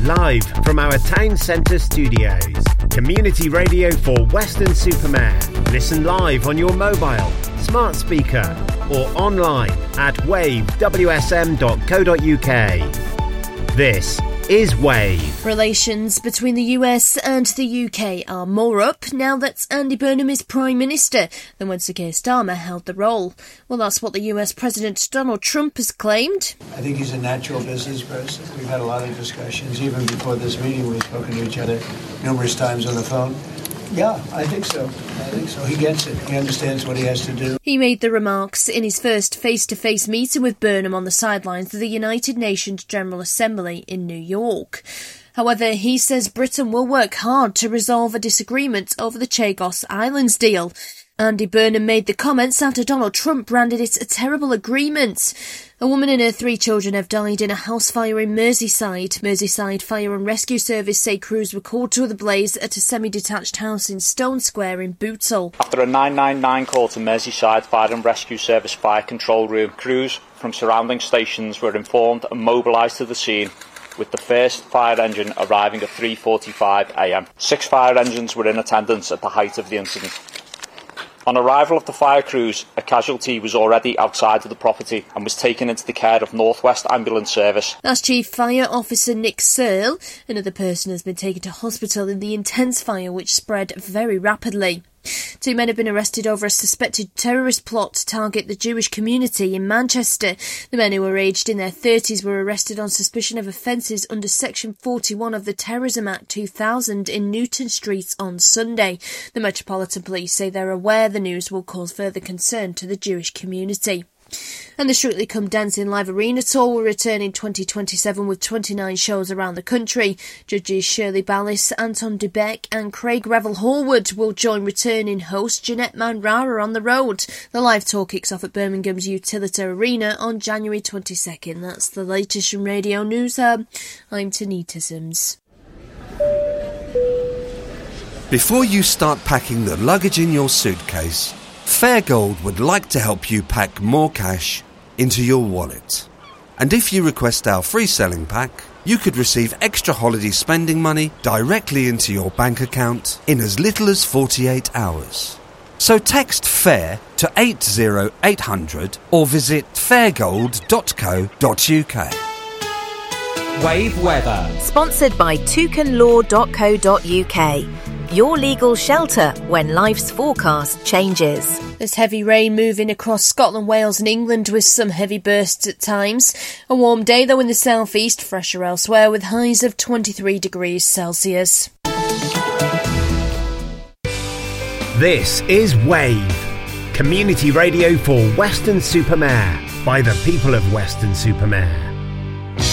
live from our town centre studios. Community radio for Weston-super-Mare. Listen live on your mobile, smart speaker or online at wavewsm.co.uk. This is Wave. Relations between the US and the UK are more up now that Andy Burnham is Prime Minister than when Sir Keir Starmer held the role. Well, that's what the US President Donald Trump has claimed. I think he's a natural business person. We've had a lot of discussions, even before this meeting. We've spoken to each other numerous times on the phone. Yeah, I think so. He gets it. He understands what he has to do. He made the remarks in his first face-to-face meeting with Burnham on the sidelines of the United Nations General Assembly in New York. However, he says Britain will work hard to resolve a disagreement over the Chagos Islands deal. Andy Burnham made the comments after Donald Trump branded it a terrible agreement. A woman and her 3 children have died in a house fire in Merseyside. Merseyside Fire and Rescue Service say crews were called to the blaze at a semi-detached house in Stone Square in Bootle. After a 999 call to Merseyside Fire and Rescue Service fire control room, crews from surrounding stations were informed and mobilised to the scene, with the first fire engine arriving at 3:45 a.m. 6 fire engines were in attendance at the height of the incident. On arrival of the fire crews, a casualty was already outside of the property and was taken into the care of North West Ambulance Service. That's Chief Fire Officer Nick Searle. Another person has been taken to hospital in the intense fire which spread very rapidly. 2 men have been arrested over a suspected terrorist plot to target the Jewish community in Manchester. The men, who were aged in their 30s, were arrested on suspicion of offences under Section 41 of the Terrorism Act 2000 in Newton Street on Sunday. The Metropolitan Police say they're aware the news will cause further concern to the Jewish community. And the Strictly Come Dancing live arena tour will return in 2027 with 29 shows around the country. Judges Shirley Ballis, Anton DeBeck and Craig Revel-Horwood will join returning host Jeanette Manrara on the road. The live tour kicks off at Birmingham's Utilita Arena on January 22nd. That's the latest from Radio News Hub. I'm Tanita Sims. Before you start packing the luggage in your suitcase, Fairgold would like to help you pack more cash into your wallet. And if you request our free selling pack, you could receive extra holiday spending money directly into your bank account in as little as 48 hours. So text FAIR to 80800 or visit fairgold.co.uk. Wave weather. Sponsored by toucanlaw.co.uk. Your legal shelter when life's forecast changes. There's heavy rain moving across Scotland, Wales and England with some heavy bursts at times. A warm day though in the southeast, fresher elsewhere with highs of 23 degrees Celsius. This is Wave. Community radio for Weston-super-Mare by the people of Weston-super-Mare.